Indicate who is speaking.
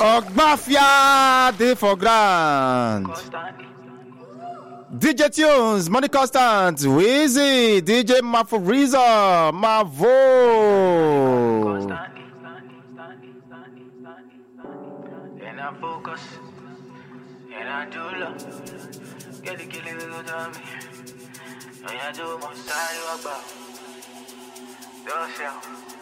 Speaker 1: Ogbafia dey for ground. DJ Tunes, Money Constant, Wheezy, DJ Maforiza, Mavo.
Speaker 2: And I focus, and I do love. Get the killing little dummy. And I do my style about yourself.